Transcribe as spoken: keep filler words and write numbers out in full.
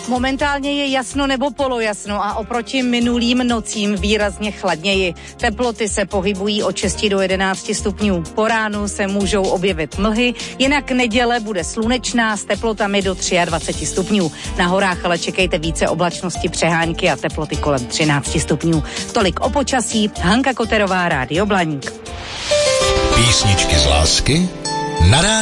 Momentálně je jasno nebo polojasno a oproti minulým nocím výrazně chladněji. Teploty se pohybují od šesti do jedenácti stupňů. Po ránu se můžou objevit mlhy, jinak neděle bude slunečná s teplotami do dvaceti tří stupňů. Na horách ale čekejte více oblačnosti, přehánky a teploty kolem třinácti stupňů. Tolik o počasí. Hanka Koterová, Rádio Blaník. Písničky z lásky na rádiu